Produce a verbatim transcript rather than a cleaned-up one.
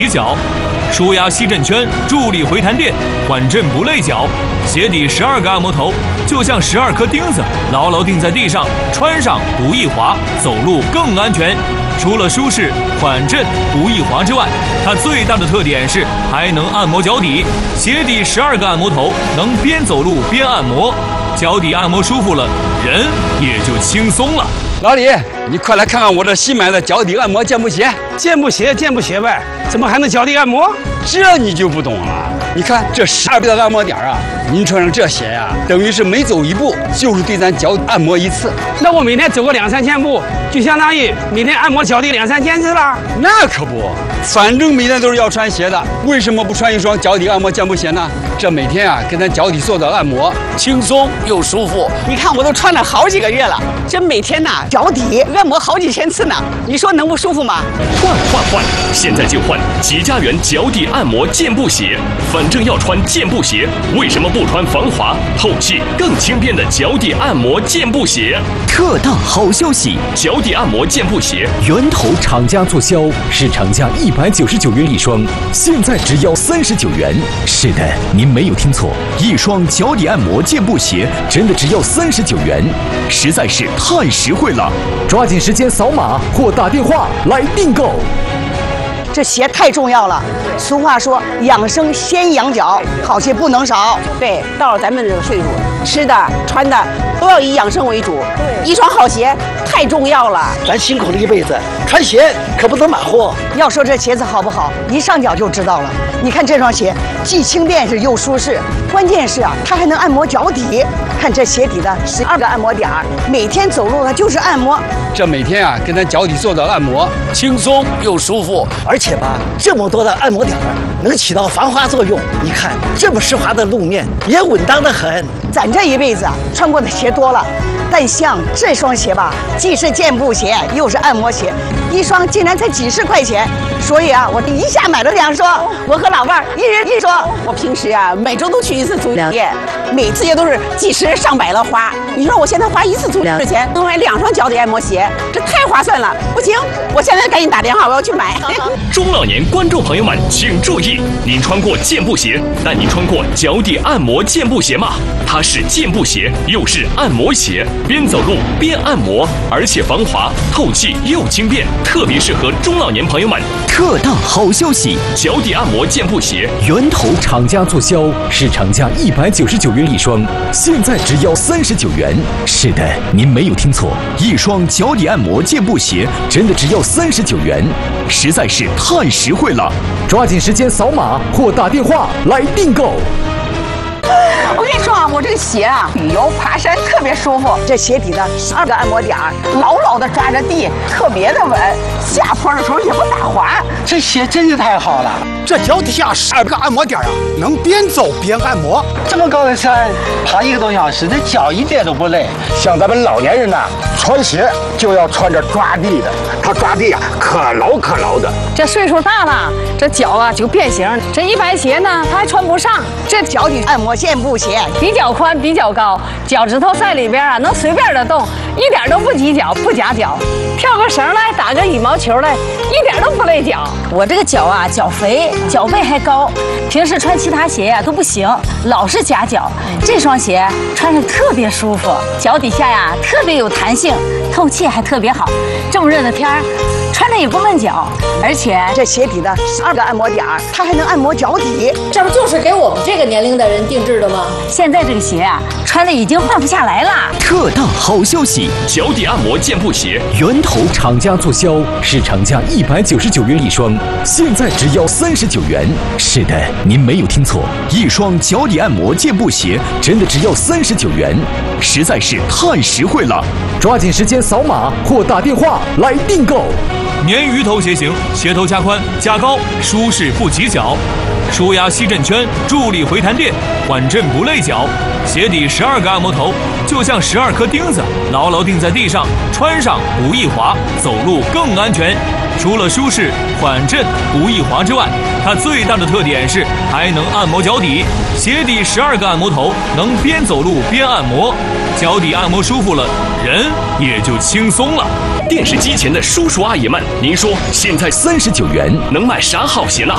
脚，舒压吸震圈，助力回弹垫，缓震不累脚。鞋底十二个按摩头，就像十二颗钉子，牢牢钉在地上，穿上不易滑，走路更安全。除了舒适、缓震、不易滑之外，它最大的特点是还能按摩脚底。鞋底十二个按摩头，能边走路边按摩，脚底按摩舒服了，人也就轻松了。 老李，你快来看看我这新买的脚底按摩健步鞋。 健步鞋，健步鞋呗，怎么还能脚底按摩？ 这你就不懂了。你看这十二个按摩点啊，您穿上这鞋呀、啊，等于是每走一步就是对咱脚按摩一次。 那我每天走个两三千步，就相当于每天按摩脚底两三千次了。 那可不，反正每天都是要穿鞋的，为什么不穿一双脚底按摩健步鞋呢？这每天啊，跟咱脚底做的按摩，轻松又舒服。 你看我都穿了好几个月了，这每天呐脚底按摩好几千次呢，你说能不舒服吗？ 换换换！现在就换吉家园脚底按摩健步鞋。反正要穿健步鞋，为什么不穿防滑、透气、更轻便的脚底按摩健步鞋？ 特大好消息！ 脚底按摩健步鞋源头厂家促销，市场价一百九十九元一双，现在只要三十九元。是的，您没有听错，一双脚底按摩健步鞋真的只要三十九元， 实在是太实惠了！ 抓紧时间扫码或打电话来订购。 这鞋太重要了，俗话说养生先养脚，好鞋不能少。对，到了咱们这个岁数，吃的穿的都要以养生为主。对，一双好鞋太重要了。 咱辛苦了一辈子，穿鞋可不能马虎。 要说这鞋子好不好，一上脚就知道了。你看这双鞋既轻便是又舒适，关键是啊，它还能按摩脚底。看这鞋底的十二个按摩点儿，每天走路它就是按摩。 这每天啊，跟咱脚底做的按摩，轻松又舒服。 而且吧，这么多的按摩点儿能起到防滑作用。你看这么湿滑的路面也稳当得很。 咱这一辈子啊，穿过的鞋多了，但像这双鞋吧，既是健步鞋又是按摩鞋，一双竟然才几十块钱。所以啊，我一下买了两双，我和老伴儿一人一双。我平时啊，每周都去一次足疗店，每次也都是几十上百的花。你说我现在花一次足疗的钱，能买两双脚底按摩鞋，这太划算了。不行，我现在赶紧打电话，我要去买。 中老年观众朋友们请注意，您穿过健步鞋，但您穿过脚底按摩健步鞋吗？它是健步鞋，又是按摩鞋，边走路边按摩，而且防滑、透气又轻便，特别适合中老年朋友们。 特大好消息！ 脚底按摩健步鞋源头厂家促销，市场价一百九十九元一双，现在只要三十九元。是的，您没有听错，一双脚底按摩健步鞋真的只要三十九元， 实在是太实惠了！ 抓紧时间扫码或打电话来订购。 我跟你说啊，我这个鞋啊，旅游爬山特别舒服。这鞋底的十二个按摩点儿，牢牢的抓着地，特别的稳，下坡的时候也不打滑。 这鞋真是太好了！ 这脚底下十二个按摩点啊，能边走边按摩。 这么高的山，爬一个多小时，这脚一点都不累。 像咱们老年人呐、啊，穿鞋就要穿着抓地的，它抓地啊可牢可牢的。 这岁数大了，这脚啊就变形，这一般鞋呢它还穿不上。 这脚底按摩健步鞋比较宽，比较高，脚趾头在里边啊能随便的动，一点都不挤脚，不夹脚。跳个绳来，打个羽毛球来，一点都不累脚。我这个脚啊，脚肥，脚背还高，平时穿其他鞋呀、啊、都不行，老是夹脚。这双鞋穿着特别舒服，脚底下呀特别有弹性，透气还特别好。这么热的天儿，穿着也不闷脚，而且这鞋底的十二个按摩点儿，它还能按摩脚底。 这不就是给我们这个年龄的人定制的吗？ 现在这个鞋啊，穿的已经换不下来了。 特大好消息！ 脚底按摩健步鞋源头厂家促销，市场价一百九十九元一双，现在只要三十九元。是的，您没有听错，一双脚底按摩健步鞋真的只要三十九元， 实在是太实惠了！ 抓紧时间扫码或打电话来订购。 鲶鱼头鞋型，鞋头加宽加高，舒适不挤脚，舒压吸震圈，助力回弹垫，缓震不累脚。鞋底十二个按摩头，就像十二颗钉子，牢牢钉在地上，穿上不易滑，走路更安全。除了舒适、缓震、不易滑之外，它最大的特点是还能按摩脚底。鞋底十二个按摩头，能边走路边按摩，脚底按摩舒服了，人也就轻松了。 电视机前的叔叔阿姨们，您说现在三十九元能买啥好鞋呢？